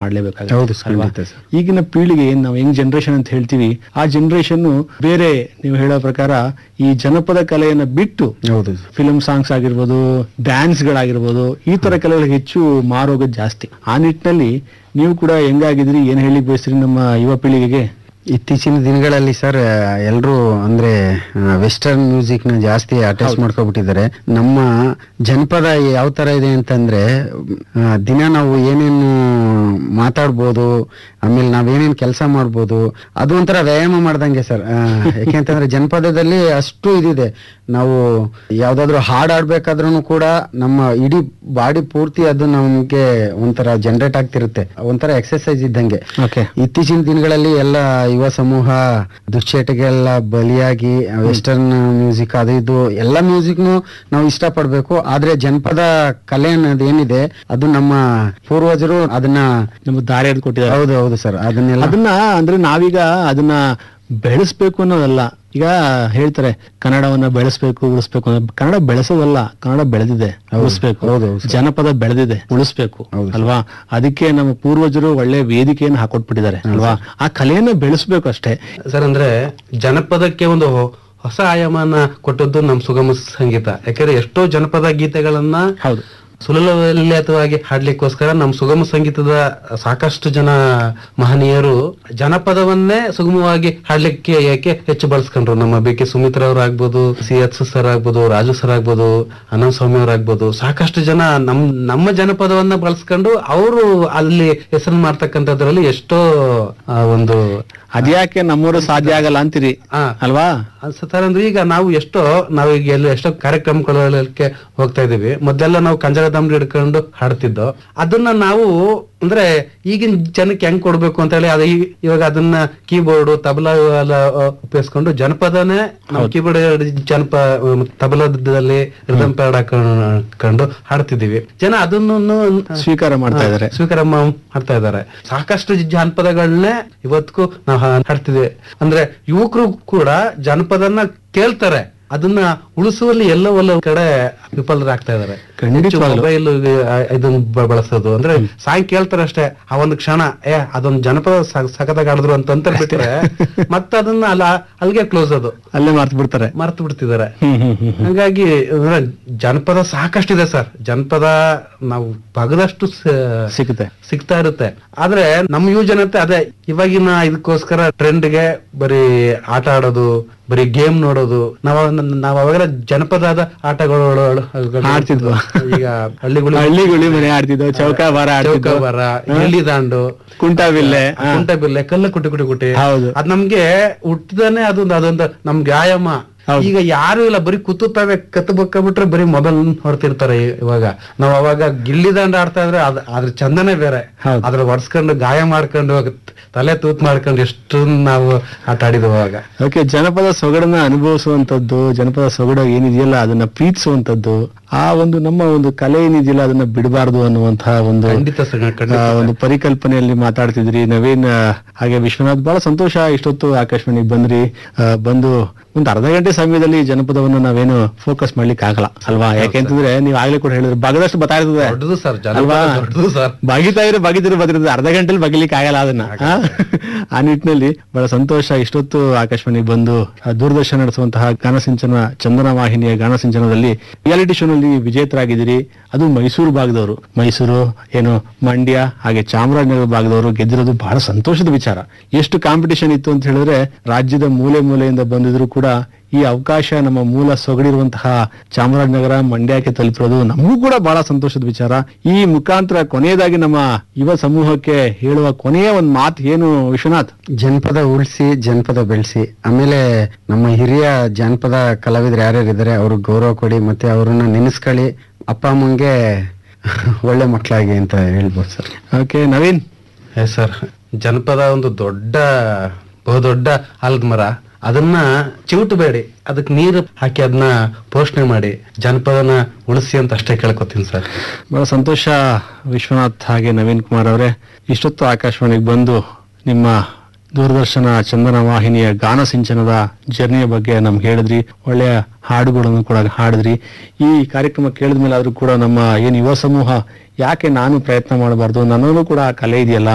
ಮಾಡ್ಲೇಬೇಕಾಗುತ್ತೆ. ಹೌದು ಅಲ್ವಾ? ಖಂಡಿತ ಸರ್. ಈಗಿನ ಪೀಳಿಗೆ ಏನ್ ನಾವು ಯಂಗ್ ಜನರೇಷನ್ ಅಂತ ಹೇಳ್ತೀವಿ, ಆ ಜನರೇಷನ್ ಬೇರೆ ನೀವು ಹೇಳೋ ಪ್ರಕಾರ ಈ ಜನಪದ ಕಲೆಯನ್ನ ಬಿಟ್ಟು ಹೌದು ಫಿಲ್ಮ್ ಸಾಂಗ್ಸ್ ಆಗಿರ್ಬೋದು, ಡ್ಯಾನ್ಸ್ ಗಳಾಗಿರ್ಬೋದು, ಈ ತರ ಕಲೆಗಳಿಗೆ ಹೆಚ್ಚು ಮಾರೋಗೋದು ಜಾಸ್ತಿ. ಆ ನಿಟ್ಟಿನಲ್ಲಿ ನೀವು ಕೂಡ ಹೆಂಗಾಗಿದ್ರಿ, ಏನ್ ಹೇಳಿ ಬಯಸ್ತೀರಿ ನಮ್ಮ ಯುವ ಪೀಳಿಗೆಗೆ? ಇತ್ತೀಚಿನ ದಿನಗಳಲ್ಲಿ ಸರ್ ಎಲ್ರು ಅಂದ್ರೆ ವೆಸ್ಟರ್ನ್ ಮ್ಯೂಸಿಕ್ ನ ಜಾಸ್ತಿ ಅಟ್ಯಾಚ್ ಮಾಡ್ಕೊಬಿಟ್ಟಿದ್ದಾರೆ. ನಮ್ಮ ಜನಪದ ಯಾವ ತರ ಇದೆ ಅಂತಂದ್ರೆ ದಿನ ನಾವು ಏನೇನು ಮಾತಾಡ್ಬೋದು, ಆಮೇಲೆ ನಾವೇನೇನ್ ಕೆಲಸ ಮಾಡ್ಬೋದು, ಅದು ಒಂಥರ ವ್ಯಾಯಾಮ ಮಾಡ್ದಂಗೆ ಸರ್. ಯಾಕೆಂತಂದ್ರೆ ಜನಪದದಲ್ಲಿ ಅಷ್ಟು ಇದಿದೆ. ನಾವು ಯಾವ್ದಾದ್ರು ಹಾಡ್ ಆಡ್ಬೇಕಾದ್ರೂ ಕೂಡ ನಮ್ಮ ಇಡೀ ಬಾಡಿ ಪೂರ್ತಿ ಅದು ನಮ್ಗೆ ಒಂಥರ ಜನರೇಟ್ ಆಗ್ತಿರುತ್ತೆ, ಒಂಥರ ಎಕ್ಸರ್ಸೈಸ್ ಇದ್ದಂಗೆ. ಇತ್ತೀಚಿನ ದಿನಗಳಲ್ಲಿ ಎಲ್ಲ ಯುವ ಸಮೂಹ ದುಶ್ಚಟಗೆಲ್ಲ ಬಲಿಯಾಗಿ ವೆಸ್ಟರ್ನ್ ಮ್ಯೂಸಿಕ್ ಅದು ಇದು ಎಲ್ಲ ಮ್ಯೂಸಿಕ್ನು ನಾವು ಇಷ್ಟಪಡ್ಬೇಕು. ಆದ್ರೆ ಜನಪದ ಕಲೆ ಅನ್ನೋದು ಏನಿದೆ ಅದು ನಮ್ಮ ಪೂರ್ವಜರು ಅದನ್ನ ನಮ್ಗೆ ದಾರಿ ಎರೆದು ಕೊಟ್ಟಿದ್ದಾರೆ. ಹೌದು ಹೌದು ಸರ್. ಅದನ್ನ ಅಂದ್ರೆ ನಾವೀಗ ಅದನ್ನ ಬೆಳೆಸ್ಬೇಕು ಅನ್ನೋದಲ್ಲ. ಈಗ ಹೇಳ್ತಾರೆ ಕನ್ನಡವನ್ನ ಬೆಳೆಸ್ಬೇಕು ಉಳಿಸ್ಬೇಕು ಅನ್ನೋದು. ಕನ್ನಡ ಬೆಳೆಸೋದಲ್ಲ, ಕನ್ನಡ ಬೆಳೆದಿದೆ, ಉಳಿಸ್ಬೇಕು. ಜನಪದ ಬೆಳೆದಿದೆ, ಉಳಿಸ್ಬೇಕು ಅಲ್ವಾ? ಅದಕ್ಕೆ ನಮ್ಮ ಪೂರ್ವಜರು ಒಳ್ಳೆ ವೇದಿಕೆಯನ್ನು ಹಾಕೊಟ್ಬಿಟ್ಟಿದ್ದಾರೆ ಅಲ್ವಾ? ಆ ಕಲೆಯನ್ನ ಬೆಳೆಸ್ಬೇಕು ಅಷ್ಟೇ ಸರ್. ಅಂದ್ರೆ ಜನಪದಕ್ಕೆ ಒಂದು ಹೊಸ ಆಯಾಮನ ಕೊಟ್ಟದ್ದು ನಮ್ ಸುಗಮ ಸಂಗೀತ. ಯಾಕಂದ್ರೆ ಎಷ್ಟೋ ಜನಪದ ಗೀತೆಗಳನ್ನ ಸುಲಲಿತವಾಗಿ ಹಾಡ್ಲಿಕ್ಕೋಸ್ಕರ ನಮ್ಮ ಸುಗಮ ಸಂಗೀತದ ಸಾಕಷ್ಟು ಜನ ಮಹನೀಯರು ಜನಪದವನ್ನೇ ಸುಗಮವಾಗಿ ಹಾಡ್ಲಿಕ್ಕೆ ಯಾಕೆ ಹೆಚ್ಚು ಬಳಸ್ಕೊಂಡ್ರು. ನಮ್ಮ ಬಿ ಕೆ ಸುಮಿತ್ರಾ ಅವ್ರು ಆಗ್ಬೋದು, CH ಸರ್ ಆಗ್ಬೋದು, ರಾಜು ಸರ್ ಆಗ್ಬೋದು, ಅನಂತ ಸ್ವಾಮಿ ಅವ್ರು ಆಗ್ಬೋದು, ಸಾಕಷ್ಟು ಜನ ನಮ್ಮ ಜನಪದವನ್ನ ಬಳಸ್ಕೊಂಡು ಅವರು ಅಲ್ಲಿ ಹೆಸರು ಮಾಡ್ತಕ್ಕಂಥದ್ರಲ್ಲಿ ಎಷ್ಟೋ ಒಂದು ಅದ್ಯಾಕೆ ನಮ್ಮೂರು ಸಾಧ್ಯ ಆಗಲ್ಲ ಅಂತೀರಿ ಅಲ್ವಾ? ಸರ್ ಅಂದ್ರೆ ಈಗ ನಾವೀಗ ಎಷ್ಟೋ ಕಾರ್ಯಕ್ರಮಗಳಿಗೆ ಹೋಗ್ತಾ ಇದೀವಿ. ಮೊದಲೆಲ್ಲ ನಾವು ಕಂಜಗದಮ್ರಿ ಹಿಡ್ಕೊಂಡು ಹಾಡ್ತಿದ್ದೋ, ಅದನ್ನ ನಾವು ಅಂದ್ರೆ ಈಗಿನ ಜನಕ್ಕೆ ಹೆಂಗ್ ಕೊಡ್ಬೇಕು ಅಂತ ಹೇಳಿ ಅದು ಇವಾಗ ಅದನ್ನ ಕೀಬೋರ್ಡ್ ತಬಲಾ ಎಲ್ಲ ಉಪಯೋಗಿಸ್ಕೊಂಡು ಜನಪದನೇ ನಾವು ಕೀಬೋರ್ಡ್ ತಬಲದಲ್ಲಿ ರಿದಮ್ ಪ್ಯಾಡ್ ಹಾಕೊಂಡು ಹಾಡ್ತಿದೀವಿ. ಜನ ಅದನ್ನು ಸ್ವೀಕಾರ ಮಾಡ್ತಾ ಇದ್ದಾರೆ. ಸಾಕಷ್ಟು ಜಾನಪದಗಳನ್ನೇ ಇವತ್ತಿಗೂ ನಾವು ಹಾಡ್ತಿದ್ವಿ. ಅಂದ್ರೆ ಯುವಕರು ಕೂಡ ಜನಪದನ ಕೇಳ್ತಾರೆ, ಅದನ್ನ ಉಳಿಸುವಲ್ಲಿ ಎಲ್ಲೋ ಕಡೆ ವಿಫಲರಾಗ್ತಾ ಇದಾರೆ. ಮೊಬೈಲ್ ಇದನ್ನ ಬಳಸೋದು ಅಂದ್ರೆ ಸಾಂಗ್ ಕೇಳ್ತಾರೆ ಅಷ್ಟೇ, ಆ ಒಂದು ಕ್ಷಣ ಅದೊಂದು ಜನಪದ ಸಖತ್ತಾಗಿ ಆಡಿದ್ರು ಅಂತ ಬಿಟ್ರೆ ಮತ್ತೆ ಅದನ್ನ ಅಲ್ಲಿಗೆ ಕ್ಲೋಸ್, ಅದು ಅಲ್ಲೇ ಮರ್ತು ಬಿಡ್ತಿದ್ದಾರೆ. ಹಾಗಾಗಿ ಜನಪದ ಸಾಕಷ್ಟಿದೆ ಸರ್. ಜನಪದ ನಾವು ಬಗದಷ್ಟು ಸಿಗ್ತಾ ಇರುತ್ತೆ. ಆದ್ರೆ ನಮ್ಮ ಯುವಜನತೆ ಅದೇ ಇವಾಗಿನ ಇದಕ್ಕೋಸ್ಕರ ಟ್ರೆಂಡ್ಗೆ ಬರೀ ಆಟ ಆಡೋದು, ಬರೀ ಗೇಮ್ ನೋಡೋದು. ನಾವ್ ಅವಾಗೆಲ್ಲ ಜನಪದದ ಆಟಗಳು ಆಡ್ತಿದ್ವು. ಈಗ ಹಳ್ಳಿಗುಳಿ ಮನೆ ಆಡ್ತಿದ್ವು, ಚೌಕಾಬಾರ, ಎಲ್ಲಿ ದಾಂಡು, ಕುಂಟಬಿಲ್ಲೆ, ಕಲ್ಲ ಕುಟಿ ಅದ್ ನಮ್ಗೆ ಹುಟ್ಟಿದಾನೆ ಅದೊಂದು ನಮ್ಗೆ ವ್ಯಾಯಾಮ. ಈಗ ಯಾರು ಇಲ್ಲ, ಬರೀ ಕೂತುತ್ತವೆ ಕತ್ತಬಿಟ್ರೆ ಬರೀ ಮೊಬೈಲ್ ಹೊಡ್ತಿರ್ತಾರೆ. ಇವಾಗ ನಾವ್ ಅವಾಗ ಗಿಲ್ಲಿ ದಾಂಡ ಆಡ್ತಾ ಇದ್ರೆ ಅದ್ರ ಚಂದನೆ ಬೇರೆ. ಅದ್ರ ಒಡ್ಸ್ಕೊಂಡು ಗಾಯ ಮಾಡ್ಕೊಂಡು ತಲೆ ತೂತ್ ಮಾಡ್ಕೊಂಡು ಎಷ್ಟು ನಾವು ಆಟ ಆಡಿದವಾಗ. ಜನಪದ ಸೊಗಡನ್ನ ಅನುಭವಿಸುವಂತದ್ದು, ಜನಪದ ಸೊಗಡ ಏನಿದೆಯಲ್ಲ ಅದನ್ನ ಪ್ರೀತಿಸುವಂತದ್ದು, ಆ ಒಂದು ನಮ್ಮ ಒಂದು ಕಲೆ ಏನಿದೆಯಲ್ಲ ಅದನ್ನ ಬಿಡಬಾರ್ದು ಅನ್ನುವಂತಹ ಒಂದು ಪರಿಕಲ್ಪನೆಯಲ್ಲಿ ಮಾತಾಡ್ತಿದ್ರಿ ನವೀನ್ ಹಾಗೆ ವಿಶ್ವನಾಥ್. ಬಹಳ ಸಂತೋಷ ಇಷ್ಟೊತ್ತು ಆಕಾಶವಾಣಿಗೆ ಬಂದು ಒಂದು ಅರ್ಧ ಗಂಟೆ ಸಮಯದಲ್ಲಿ ಜನಪದವನ್ನು ನಾವೇನು ಫೋಕಸ್ ಮಾಡ್ಲಿಕ್ಕೆ ಆಗಲ್ಲ ಅಲ್ವಾ? ಯಾಕೆಂತಂದ್ರೆ ನೀವು ಆಗ್ಲೇ ಕೂಡ ಹೇಳಿದ್ರೆ ಬಗದಷ್ಟು ಬತ್ತಾ ಇರ್ತದೆ ಅಲ್ವಾ? ಬಗಿತಿರು ಬದಿರ್ತದೆ, ಅರ್ಧ ಗಂಟೆಲಿ ಬಗಿಲಿಕ್ಕೆ ಆಗಲ್ಲ ಅದನ್ನ. ಆ ನಿಟ್ಟಿನಲ್ಲಿ ಬಹಳ ಸಂತೋಷ ಇಷ್ಟೊತ್ತು ಆಕಾಶವಾಣಿಗೆ ಬಂದು ದೂರದರ್ಶನ ನಡೆಸುವಂತಹ ಗಾನಸಿಂಚನ ಚಂದನ ವಾಹಿನಿಯ ಗಾನಸಿಂಚನದಲ್ಲಿ ರಿಯಾಲಿಟಿ ಶೋನಲ್ಲಿ ವಿಜೇತರಾಗಿದ್ದೀರಿ. ಅದು ಮೈಸೂರು ಭಾಗದವರು, ಮೈಸೂರು ಏನು ಮಂಡ್ಯ ಹಾಗೆ ಚಾಮರಾಜನಗರ ಭಾಗದವರು ಗೆದ್ದಿರೋದು ಬಹಳ ಸಂತೋಷದ ವಿಚಾರ. ಎಷ್ಟು ಕಾಂಪಿಟೇಷನ್ ಇತ್ತು ಅಂತ ಹೇಳಿದ್ರೆ ರಾಜ್ಯದ ಮೂಲೆ ಮೂಲೆಯಿಂದ ಬಂದಿದ್ರು ಕೂಡ ಈ ಅವಕಾಶ ನಮ್ಮ ಮೂಲ ಸೊಗಡಿರುವಂತಹ ಚಾಮರಾಜನಗರ ಮಂಡ್ಯಕ್ಕೆ ತಲುಪಿರೋದು ನಮಗೂ ಕೂಡ ಬಹಳ ಸಂತೋಷದ ವಿಚಾರ. ಈ ಮುಖಾಂತರ ಕೊನೆಯದಾಗಿ ನಮ್ಮ ಯುವ ಸಮೂಹಕ್ಕೆ ಹೇಳುವ ಕೊನೆಯ ಒಂದು ಮಾತು ಏನು ವಿಶ್ವನಾಥ್? ಜನಪದ ಉಳಿಸಿ, ಜನಪದ ಬೆಳೆಸಿ, ಆಮೇಲೆ ನಮ್ಮ ಹಿರಿಯ ಜನಪದ ಕಲಾವಿದರು ಯಾರ್ಯಾರಿದ್ದಾರೆ ಅವ್ರಿಗೆ ಗೌರವ ಕೊಡಿ, ಮತ್ತೆ ಅವ್ರನ್ನ ನೆನೆಸ್ಕೊಳ್ಳಿ, ಅಪ್ಪ ಅಮ್ಮಂಗೆ ಒಳ್ಳೆ ಮಕ್ಕಳಾಗಿ ಅಂತ ಹೇಳ್ಬೋದು ಸರ್. ಓಕೆ ನವೀನ್? ಸರ್, ಜನಪದ ಒಂದು ಬಹುದೊಡ್ಡ ಆಲದ ಮರ. ಅದನ್ನ ಚಿವುಟಬೇಡಿ, ಅದಕ್ಕೆ ನೀರು ಹಾಕಿ ಅದನ್ನ ಪೋಷಣೆ ಮಾಡಿ ಜನಪದನ ಉಳಿಸಿ ಅಂತ ಅಷ್ಟೇ ಕೇಳ್ಕೊತೀನಿ ಸರ್. ಬಹಳ ಸಂತೋಷ ವಿಶ್ವನಾಥ್ ಹಾಗೆ ನವೀನ್ ಕುಮಾರ್ ಅವರೇ. ಇಷ್ಟೊತ್ತು ಆಕಾಶವಾಣಿಗೆ ಬಂದು ನಿಮ್ಮ ದೂರದರ್ಶನ ಚಂದನ ವಾಹಿನಿಯ ಗಾನ ಸಿಂಚನದ ಜರ್ನಿಯ ಬಗ್ಗೆ ನಮ್ಗೆ ಹೇಳಿದ್ರಿ. ಒಳ್ಳೆಯ ಹಾಡುಗಳನ್ನು ಕೂಡ ಹಾಡಿದ್ರಿ. ಈ ಕಾರ್ಯಕ್ರಮ ಕೇಳಿದ್ಮೇಲೆ ಆದ್ರೂ ಕೂಡ ನಮ್ಮ ಏನು ಯುವ ಸಮೂಹ ಯಾಕೆ ನಾನು ಪ್ರಯತ್ನ ಮಾಡಬಾರ್ದು, ನನ್ನಲ್ಲೂ ಕೂಡ ಆ ಕಲೆ ಇದೆಯಲ್ಲ